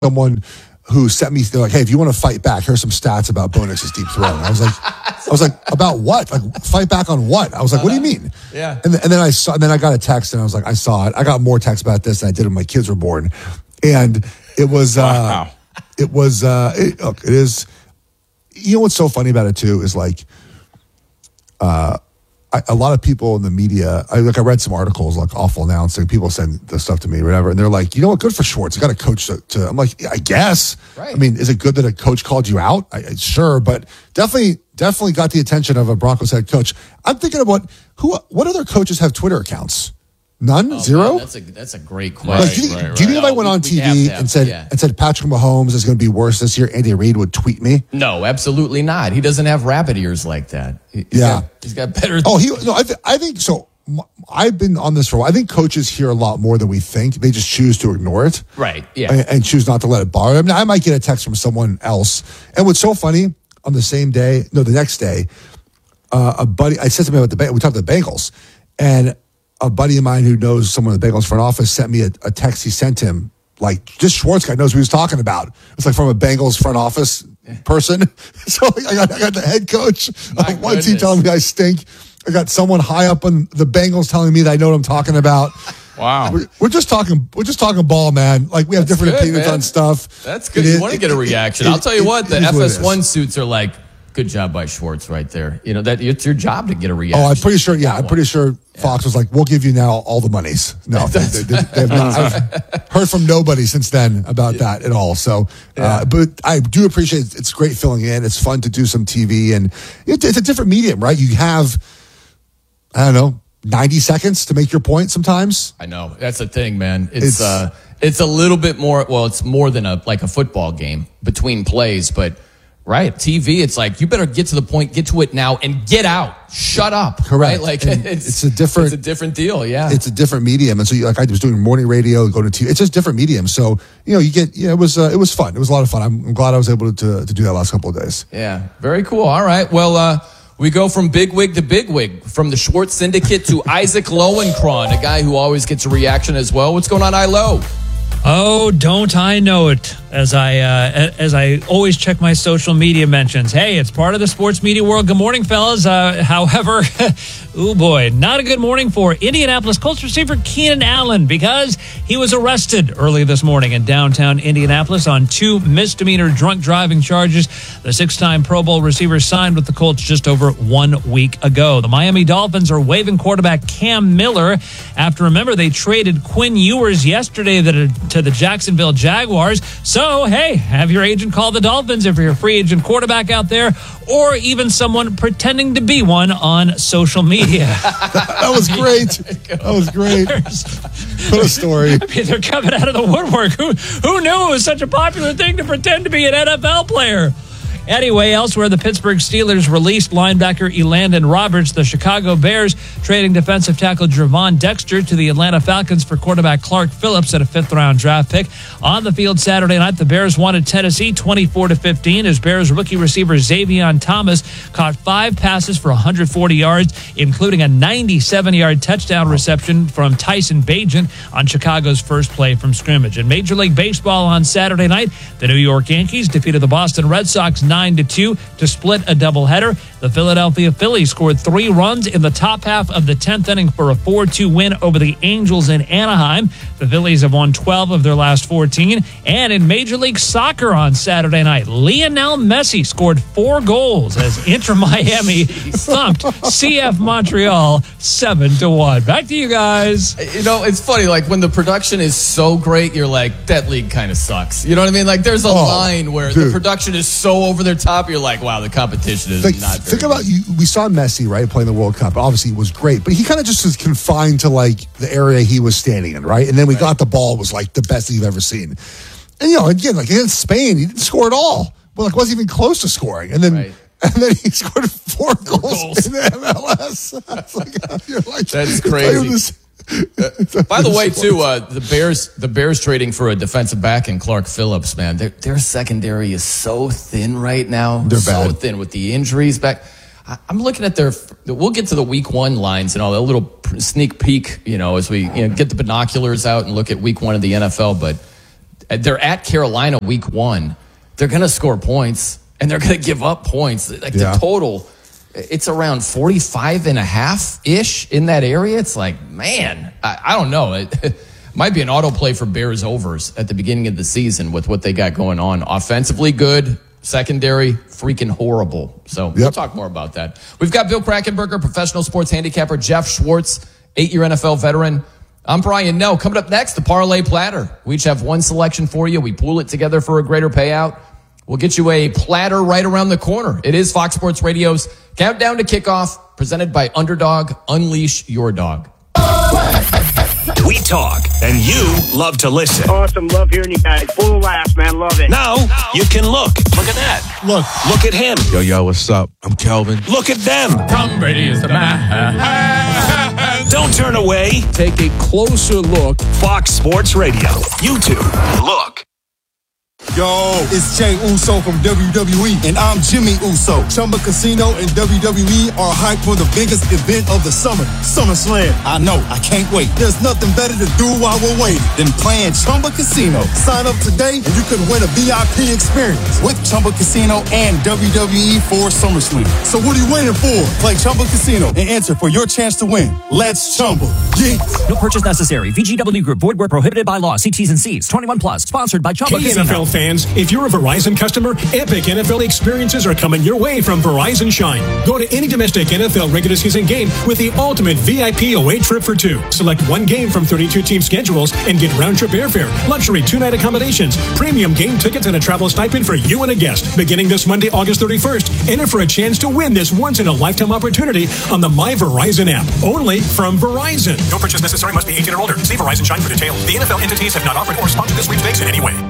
someone who sent me, they're like, hey, if you want to fight back, here's some stats about Bo Nix's deep throw. And I was like, about what? Like, fight back on what? I was like, what do you mean? Yeah. And then I got a text and I was like, I saw it. I got more texts about this than I did when my kids were born. And it was, wow. it is, you know what's so funny about it too is like, a lot of people in the media, I read some articles like awful announcing, people send the stuff to me or whatever, and they're like, you know what, good for Schwartz. You got a coach to I'm like, yeah, I guess. Right. I mean, is it good that a coach called you out? Sure, but definitely got the attention of a Broncos head coach. I'm thinking of what other coaches have Twitter accounts? None? Zero? Man, that's a great question. Like, do you think if I went on TV and said Patrick Mahomes is going to be worse this year, Andy Reid would tweet me? No, absolutely not. He doesn't have rabbit ears like that. He's got better. I think so. I've been on this for a while. I think coaches hear a lot more than we think. They just choose to ignore it. Right, yeah. And choose not to let it bother them. I might get a text from someone else. And what's so funny, on the next day, a buddy, I said something about we talked about the Bengals, and a buddy of mine who knows someone in the Bengals front office sent me a text he sent him. Like, just Schwartz guy knows what he was talking about. It's like from a Bengals front office person. So I got the head coach of one team telling me I stink. I got someone high up on the Bengals telling me that I know what I'm talking about. Wow. We're just talking ball, man. Like, we have different opinions on stuff. That's good. You want to get a reaction. I'll tell you what, the FS1 suits are like, good job by Schwartz right there. You know, that it's your job to get a reaction. Oh, I'm pretty sure. Yeah, I'm pretty sure Fox was like, we'll give you now all the monies. No, I've heard from nobody since then about that at all. So, but I do appreciate it's great filling in. It's fun to do some TV, and it's a different medium, right? You have, I don't know, 90 seconds to make your point sometimes. I know. That's the thing, man. It's a little bit more, well, it's more than a football game between plays, but right, TV, it's like, you better get to the point, get to it now, and get out. Shut up. Correct. Right? Like, it's a different deal, yeah. It's a different medium. And so, I was doing morning radio, go to TV. It's just different medium. So, it was fun. It was a lot of fun. I'm glad I was able to do that last couple of days. Yeah, very cool. All right. Well, we go from bigwig to bigwig, from the Schwartz Syndicate to Isaac Lowenkron, a guy who always gets a reaction as well. What's going on, Ilo? Oh, don't I know it, as I always check my social media mentions. Hey, it's part of the sports media world. Good morning, fellas. However, oh boy, not a good morning for Indianapolis Colts receiver Keenan Allen, because he was arrested early this morning in downtown Indianapolis on 2 misdemeanor drunk driving charges. The 6-time Pro Bowl receiver signed with the Colts just over 1 week ago. The Miami Dolphins are waiving quarterback Cam Miller after, remember, they traded Quinn Ewers yesterday to the Jacksonville Jaguars. So, hey, have your agent call the Dolphins if you're a free agent quarterback out there, or even someone pretending to be one on social media. That was great. That was great. What a story. I mean, they're coming out of the woodwork. Who knew it was such a popular thing to pretend to be an NFL player? Anyway, elsewhere, the Pittsburgh Steelers released linebacker Elandon Roberts. The Chicago Bears trading defensive tackle Gervon Dexter to the Atlanta Falcons for quarterback Clark Phillips at a 5th-round draft pick. On the field Saturday night, the Bears won at Tennessee 24-15 as Bears rookie receiver Xavier Thomas caught 5 passes for 140 yards, including a 97-yard touchdown reception from Tyson Bagent on Chicago's first play from scrimmage. In Major League Baseball on Saturday night, the New York Yankees defeated the Boston Red Sox 9-2 to split a doubleheader. The Philadelphia Phillies scored 3 runs in the top half of the 10th inning for a 4-2 win over the Angels in Anaheim. The Phillies have won 12 of their last 14. And in Major League Soccer on Saturday night, Lionel Messi scored 4 goals as Inter Miami thumped CF Montreal 7-1. Back to you guys. You know, it's funny, like when the production is so great, you're like, that league kind of sucks. You know what I mean? Like there's a line where the production is so over their top, you're like, wow, the competition is not very Think about you. We saw Messi, right, playing the World Cup. Obviously, it was great, but he kind of just was confined to like the area he was standing in, right? And then we got the ball, was like the best you've ever seen. And again, like against Spain, he didn't score at all. Well, like wasn't even close to scoring. And then he scored 4 goals in the MLS. You're like, that's crazy. By the way, too, the Bears trading for a defensive back in Clark Phillips, man. Their secondary is so thin right now. They're so bad. thin with the injuries back. I'm looking at we'll get to the week 1 lines and all, a little sneak peek, as we get the binoculars out and look at week 1 of the NFL. But They're at Carolina week 1. They're going to score points, and they're going to give up points. Like the total, it's around 45.5-ish in that area. It's like, man, I don't know. It might be an autoplay for Bears overs at the beginning of the season with what they got going on. Offensively good, secondary freaking horrible. So we'll talk more about that. We've got Bill Krackomberger, professional sports handicapper, Jeff Schwartz, 8-year NFL veteran. I'm Brian Nell. Coming up next, the Parlay Platter. We each have one selection for you. We pool it together for a greater payout. We'll get you a platter right around the corner. It is Fox Sports Radio's Countdown to Kickoff, presented by Underdog. Unleash your dog. We talk, and you love to listen. Awesome. Love hearing you guys. Full of laughs, man. Love it. Now you can look. Look at that. Look at him. Yo, what's up? I'm Kelvin. Look at them. Tom Brady is the man. Don't turn away. Take a closer look. Fox Sports Radio. YouTube. Look. Yo, it's Jay Uso from WWE, and I'm Jimmy Uso. Chumba Casino and WWE are hyped for the biggest event of the summer, SummerSlam. I know, I can't wait. There's nothing better to do while we're waiting than playing Chumba Casino. Sign up today, and you could win a VIP experience with Chumba Casino and WWE for SummerSlam. So what are you waiting for? Play Chumba Casino and enter for your chance to win. Let's Chumba. Yeet. No purchase necessary. VGW Group. Void where prohibited by law. See T's and C's. 21 plus. Sponsored by Chumba Casino. NFL fans, if you're a Verizon customer, epic NFL experiences are coming your way from Verizon Shine. Go to any domestic NFL regular season game with the ultimate VIP away trip for 2. Select one game from 32 team schedules and get round-trip airfare, luxury 2-night accommodations, premium game tickets, and a travel stipend for you and a guest. Beginning this Monday, August 31st, enter for a chance to win this once-in-a-lifetime opportunity on the My Verizon app. Only from Verizon. No purchase necessary. Must be 18 or older. See Verizon Shine for details. The NFL entities have not offered or sponsored this sweepstakes in any way.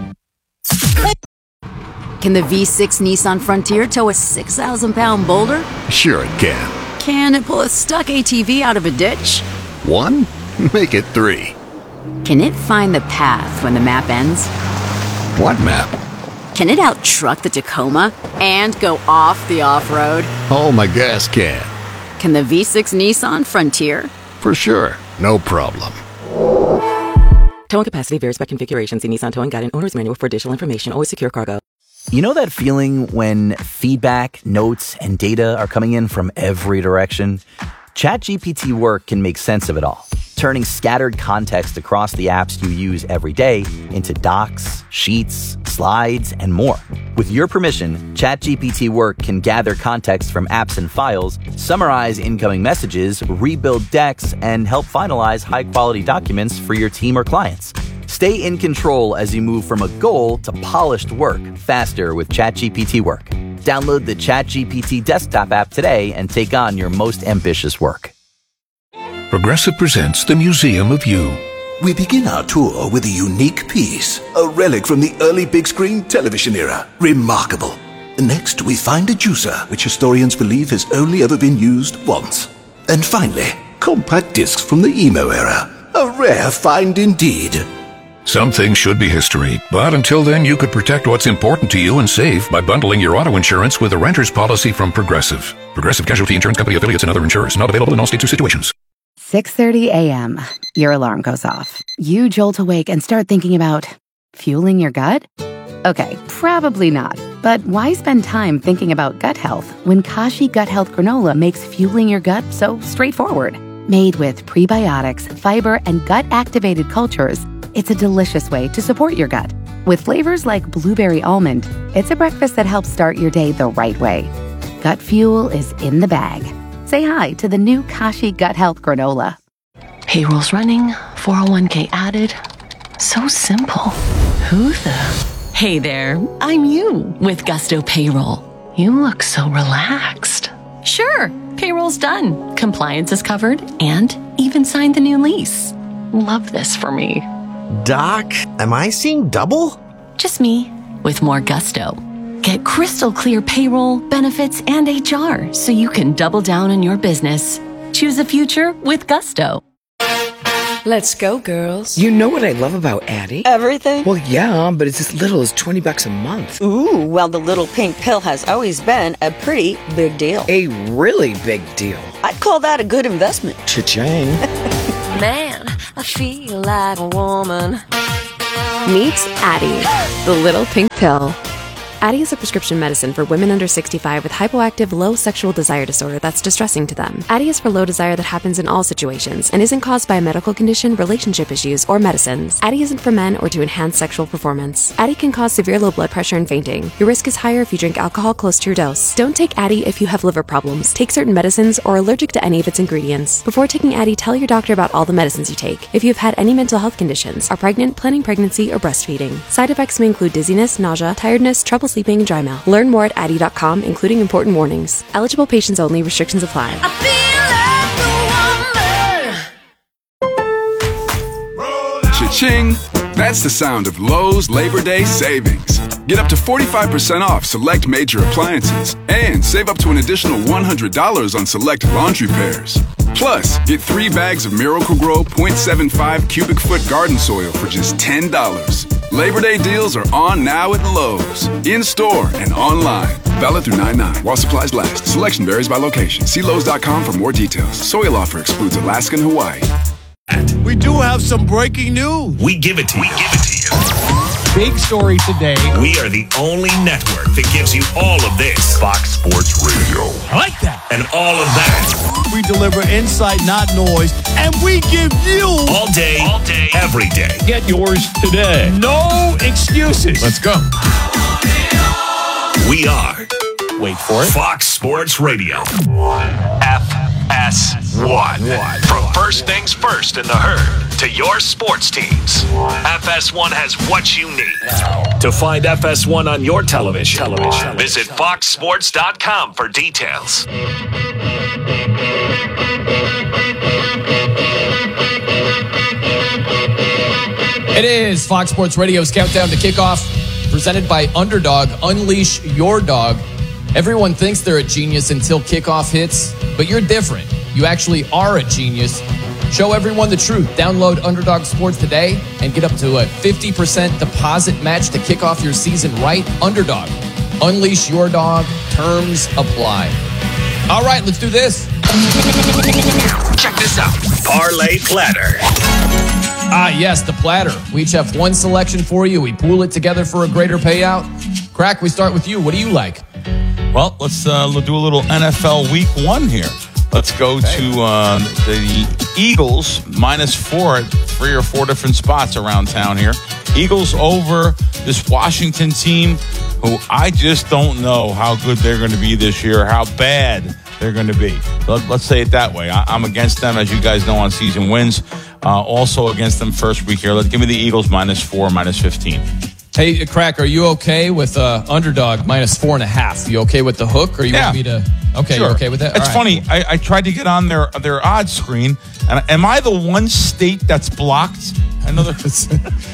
Can the V6 Nissan Frontier tow a 6,000-pound boulder? Sure it can. Can it pull a stuck ATV out of a ditch? 1? Make it 3. Can it find the path when the map ends? What map? Can it out-truck the Tacoma and go off the off-road? Oh, my gas can. Can the V6 Nissan Frontier? For sure. No problem. Towing capacity varies by configuration. See Nissan Towing Guide and Owner's Manual for additional information. Always secure cargo. You know that feeling when feedback, notes, and data are coming in from every direction? ChatGPT Work can make sense of it all, turning scattered context across the apps you use every day into docs, sheets, slides, and more. With your permission, ChatGPT Work can gather context from apps and files, summarize incoming messages, rebuild decks, and help finalize high-quality documents for your team or clients. Stay in control as you move from a goal to polished work faster with ChatGPT Work. Download the ChatGPT desktop app today and take on your most ambitious work. Progressive presents the Museum of You. We begin our tour with a unique piece, a relic from the early big screen television era. Remarkable. Next, we find a juicer, which historians believe has only ever been used once. And finally, compact discs from the emo era. A rare find indeed. Some things should be history, but until then you could protect what's important to you and save by bundling your auto insurance with a renter's policy from Progressive. Progressive Casualty Insurance Company affiliates and other insurers. Not available in all states or situations. 6:30 a.m. Your alarm goes off. You jolt awake and start thinking about fueling your gut? Okay, probably not. But why spend time thinking about gut health when Kashi Gut Health Granola makes fueling your gut so straightforward? Made with prebiotics, fiber, and gut-activated cultures, it's a delicious way to support your gut. With flavors like blueberry almond, it's a breakfast that helps start your day the right way. Gut fuel is in the bag. Say hi to the new Kashi Gut Health Granola. Payroll's running, 401k added. So simple. Who the? Hey there, I'm you with Gusto Payroll. You look so relaxed. Sure, payroll's done. Compliance is covered and even signed the new lease. Love this for me. Doc, am I seeing double? Just me, with more gusto. Get crystal clear payroll, benefits, and HR so you can double down on your business. Choose a future with gusto. Let's go, girls. You know what I love about Addie? Everything? Well, yeah, but it's as little as $20 a month. Ooh, well, the little pink pill has always been a pretty big deal. A really big deal. I'd call that a good investment. Cha-ching. Man, I feel like a woman. Meet Addie, the little pink pill. Addie is a prescription medicine for women under 65 with hypoactive low sexual desire disorder that's distressing to them. Addie is for low desire that happens in all situations and isn't caused by a medical condition, relationship issues, or medicines. Addie isn't for men or to enhance sexual performance. Addie can cause severe low blood pressure and fainting. Your risk is higher if you drink alcohol close to your dose. Don't take Addie if you have liver problems, take certain medicines, or are allergic to any of its ingredients. Before taking Addie, tell your doctor about all the medicines you take. If you've had any mental health conditions, are pregnant, planning pregnancy, or breastfeeding. Side effects may include dizziness, nausea, tiredness, trouble sleeping, and dry mouth. Learn more at Addie.com, including important warnings. Eligible patients only. Restrictions apply. Cha-ching! That's the sound of Lowe's Labor Day savings. Get up to 45% off select major appliances and save up to an additional $100 on select laundry pairs. Plus, get 3 bags of Miracle-Gro 0.75 cubic foot garden soil for just $10. Labor Day deals are on now at Lowe's. In-store and online. Valid through 9/9 while supplies last. Selection varies by location. See Lowe's.com for more details. Soil offer excludes Alaska and Hawaii. We do have some breaking news. We give it to you. Big story today. We are the only network that gives you all of this. Fox Sports Radio. I like that. And all of that. We deliver insight, not noise, and we give you all day, every day. Get yours today. No excuses. Let's go. We are. Wait for it. Fox Sports Radio. FS1. From first things first in the herd to your sports teams. FS1 has what you need. To find FS1 on your television, visit foxsports.com for details. It is Fox Sports Radio's Countdown to Kickoff, presented by Underdog. Unleash your dog. Everyone thinks they're a genius until kickoff hits, but you're different. You actually are a genius. Show everyone the truth. Download Underdog Sports today and get up to a 50% deposit match to kick off your season right. Underdog. Unleash your dog. Terms apply. All right, let's do this. Check this out. Parlay Platter. Yes, the platter. We each have one selection for you. We pool it together for a greater payout. Crack, we start with you. What do you like? Well, let's do a little NFL Week 1 here. Let's go to the Eagles, -4 at 3 or 4 different spots around town here. Eagles over this Washington team, who I just don't know how good they're going to be this year, how bad they're going to be. Let's say it that way. I'm against them, as you guys know, on season wins. Also against them first week here. Give me the Eagles -4, -15. Hey, Crack, are you okay with Underdog -4.5? You okay with the hook, or you want me to? Okay, sure. You okay with that? It's funny. I tried to get on their odds screen, and am I the one state that's blocked? I know there's.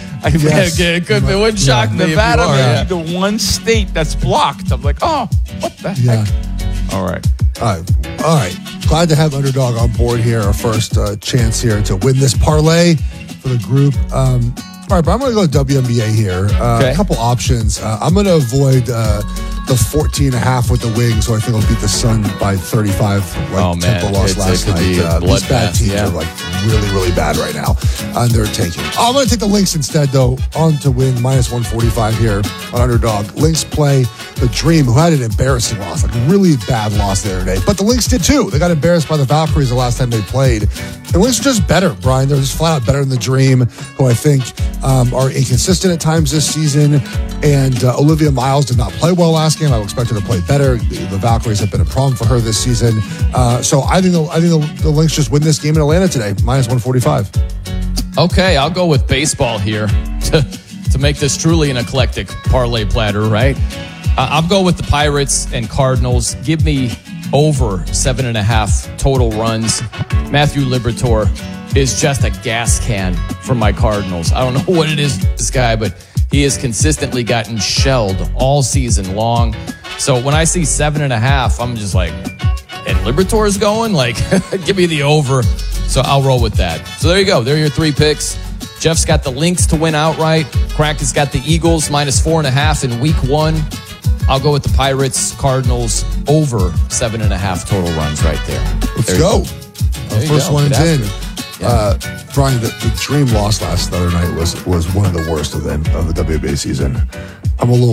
It could be. Wouldn't shock me. Nevada may be the one state that's blocked. I'm like, oh, what the heck? All right. All right. Glad to have Underdog on board here. Our first chance here to win this parlay for the group. All right, but I'm going to go to WNBA here. A couple options. I'm going to avoid the 14.5 with the Wings, who I think will beat the Sun by 35. Tempo lost last night. These bad teams are really, really bad right now. And they're tanking. I'm going to take the Lynx instead, though, on to win -145 here on Underdog. Lynx play the Dream, who had an embarrassing loss, really bad loss the other day. But the Lynx did too. They got embarrassed by the Valkyries the last time they played. The Lynx are just better, Brian. They're just flat out better than the Dream, who I think are inconsistent at times this season. And Olivia Miles did not play well last game. I would expect her to play better. The Valkyries have been a problem for her this season. So I think the Lynx just win this game in Atlanta today, -145. Okay, I'll go with baseball here to make this truly an eclectic parlay platter, right? I'll go with the Pirates and Cardinals. Give me over 7.5 total runs. Matthew Liberatore is just a gas can for my Cardinals. I don't know what it is, this guy, but he has consistently gotten shelled all season long. So when I see 7.5, I'm just like, and Liberatore's going? Give me the over. So I'll roll with that. So there you go. There are your 3 picks. Jeff's got the Lynx to win outright. Crack has got the Eagles -4.5 in week 1. I'll go with the Pirates, Cardinals, over 7.5 total runs right there. Let's go. First one's in. Brian, the Dream loss last Saturday night was one of the worst of the WBA season. I'm a little